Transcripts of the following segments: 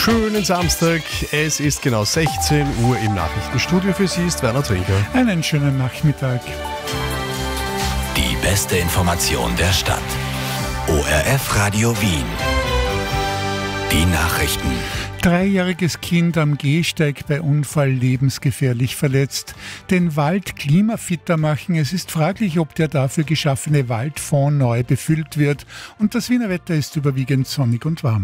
Schönen Samstag, es ist genau 16 Uhr im Nachrichtenstudio. Für Sie ist Werner Trinker. Einen schönen Nachmittag. Die beste Information der Stadt. ORF Radio Wien. Die Nachrichten. 3-jähriges Kind am Gehsteig bei Unfall lebensgefährlich verletzt. Den Wald klimafitter machen. Es ist fraglich, ob der dafür geschaffene Waldfonds neu befüllt wird. Und das Wiener Wetter ist überwiegend sonnig und warm.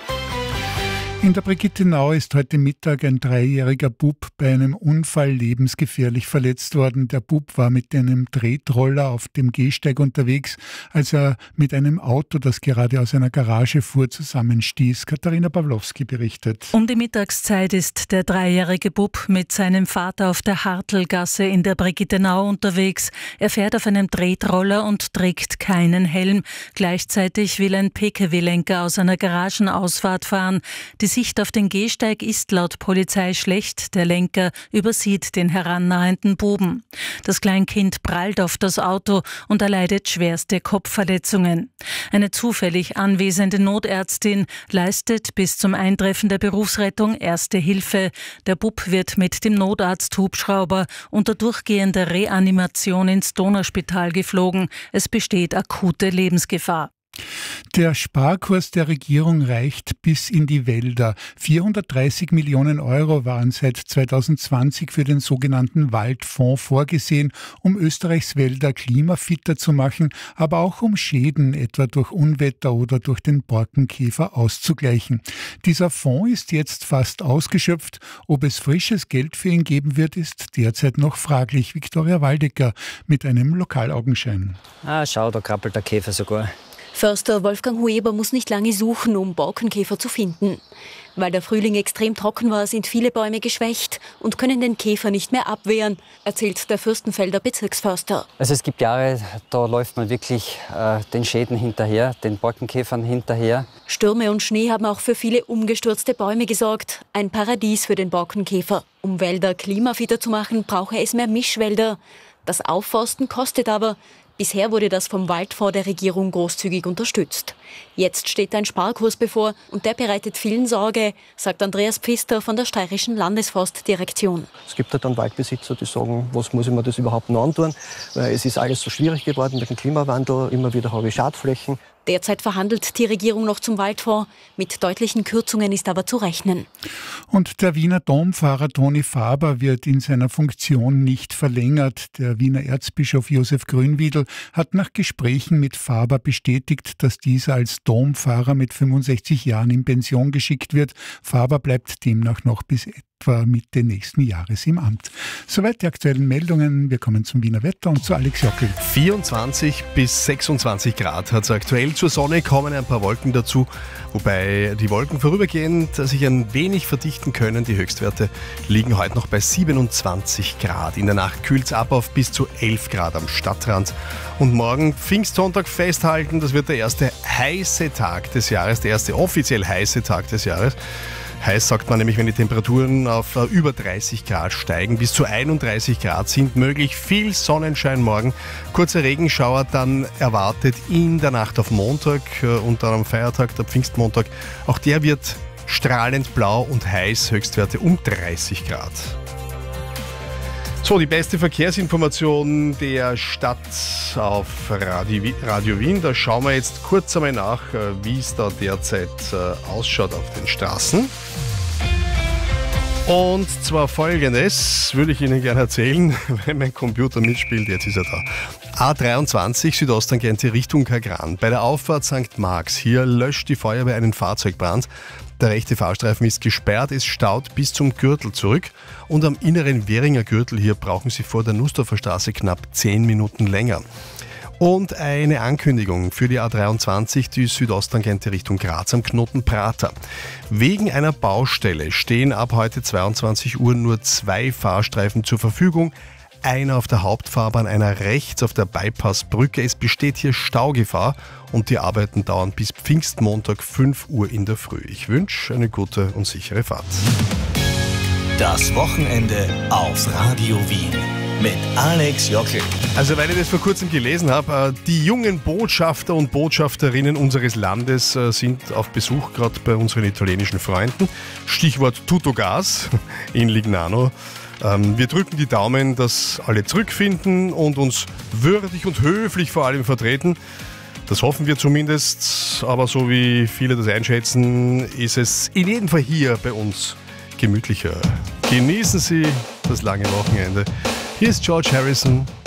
In der Brigittenau ist heute Mittag ein 3-jähriger Bub bei einem Unfall lebensgefährlich verletzt worden. Der Bub war mit einem Tretroller auf dem Gehsteig unterwegs, als er mit einem Auto, das gerade aus einer Garage fuhr, zusammenstieß. Katharina Pawlowski berichtet. Um die Mittagszeit ist der 3-jährige Bub mit seinem Vater auf der Hartelgasse in der Brigittenau unterwegs. Er fährt auf einem Tretroller und trägt keinen Helm. Gleichzeitig will ein Pkw-Lenker aus einer Garagenausfahrt fahren. Die Sicht auf den Gehsteig ist laut Polizei schlecht. Der Lenker übersieht den herannahenden Buben. Das Kleinkind prallt auf das Auto und erleidet schwerste Kopfverletzungen. Eine zufällig anwesende Notärztin leistet bis zum Eintreffen der Berufsrettung erste Hilfe. Der Bub wird mit dem Notarzt-Hubschrauber unter durchgehender Reanimation ins Donauspital geflogen. Es besteht akute Lebensgefahr. Der Sparkurs der Regierung reicht bis in die Wälder. 430 Millionen Euro waren seit 2020 für den sogenannten Waldfonds vorgesehen, um Österreichs Wälder klimafitter zu machen, aber auch um Schäden etwa durch Unwetter oder durch den Borkenkäfer auszugleichen. Dieser Fonds ist jetzt fast ausgeschöpft. Ob es frisches Geld für ihn geben wird, ist derzeit noch fraglich. Viktoria Waldecker mit einem Lokalaugenschein. Schau, da krabbelt der Käfer sogar. Förster Wolfgang Hueber muss nicht lange suchen, um Borkenkäfer zu finden. Weil der Frühling extrem trocken war, sind viele Bäume geschwächt und können den Käfer nicht mehr abwehren, erzählt der Fürstenfelder Bezirksförster. Also es gibt Jahre, da läuft man wirklich den Schäden hinterher, den Borkenkäfern hinterher. Stürme und Schnee haben auch für viele umgestürzte Bäume gesorgt. Ein Paradies für den Borkenkäfer. Um Wälder klimafitter zu machen, brauche es mehr Mischwälder. Das Aufforsten kostet aber. Bisher wurde das vom Waldfonds der Regierung großzügig unterstützt. Jetzt steht ein Sparkurs bevor und der bereitet vielen Sorge, sagt Andreas Pfister von der steirischen Landesforstdirektion. Es gibt halt dann Waldbesitzer, die sagen, was muss ich mir das überhaupt noch antun? Weil es ist alles so schwierig geworden mit dem Klimawandel, immer wieder habe ich Schadflächen. Derzeit verhandelt die Regierung noch zum Waldfonds. Mit deutlichen Kürzungen ist aber zu rechnen. Und der Wiener Dompfarrer Toni Faber wird in seiner Funktion nicht verlängert. Der Wiener Erzbischof Josef Grünwiedl hat nach Gesprächen mit Faber bestätigt, dass dieser als Dompfarrer mit 65 Jahren in Pension geschickt wird. Faber bleibt demnach noch bis etwa Mitte nächsten Jahres im Amt. Soweit die aktuellen Meldungen. Wir kommen zum Wiener Wetter und zu Alex Jockel. 24 bis 26 Grad hat es aktuell. Zur Sonne kommen ein paar Wolken dazu, wobei die Wolken vorübergehend sich ein wenig verdichten können. Die Höchstwerte liegen heute noch bei 27 Grad. In der Nacht kühlt es ab auf bis zu 11 Grad am Stadtrand. Und morgen Pfingstsonntag festhalten, das wird der erste heiße Tag des Jahres, der erste offiziell heiße Tag des Jahres. Heiß sagt man nämlich, wenn die Temperaturen auf über 30 Grad steigen. Bis zu 31 Grad sind möglich. Viel Sonnenschein morgen. Kurze Regenschauer dann erwartet in der Nacht auf Montag und dann am Feiertag, der Pfingstmontag. Auch der wird strahlend blau und heiß. Höchstwerte um 30 Grad. So, die beste Verkehrsinformation der Stadt auf Radio Wien. Da schauen wir jetzt kurz einmal nach, wie es da derzeit ausschaut auf den Straßen. Und zwar Folgendes würde ich Ihnen gerne erzählen, wenn mein Computer mitspielt. Jetzt ist er da. A23 Südosttangente Richtung Kagran. Bei der Auffahrt St. Marx. Hier löscht die Feuerwehr einen Fahrzeugbrand. Der rechte Fahrstreifen ist gesperrt, es staut bis zum Gürtel zurück. Und am inneren Währinger Gürtel hier brauchen Sie vor der Nussdorfer Straße knapp 10 Minuten länger. Und eine Ankündigung für die A23, die Südosttangente Richtung Graz am Knoten Prater. Wegen einer Baustelle stehen ab heute 22 Uhr nur 2 Fahrstreifen zur Verfügung. Einer auf der Hauptfahrbahn, einer rechts auf der Bypassbrücke. Es besteht hier Staugefahr und die Arbeiten dauern bis Pfingstmontag 5 Uhr in der Früh. Ich wünsche eine gute und sichere Fahrt. Das Wochenende auf Radio Wien. mit Alex Jockel. Also weil ich das vor kurzem gelesen habe, die jungen Botschafter und Botschafterinnen unseres Landes sind auf Besuch gerade bei unseren italienischen Freunden. Stichwort Tuttogas in Lignano. Wir drücken die Daumen, dass alle zurückfinden und uns würdig und höflich vor allem vertreten. Das hoffen wir zumindest, aber so wie viele das einschätzen, ist es in jedem Fall hier bei uns gemütlicher. Genießen Sie das lange Wochenende. Hier ist George Harrison.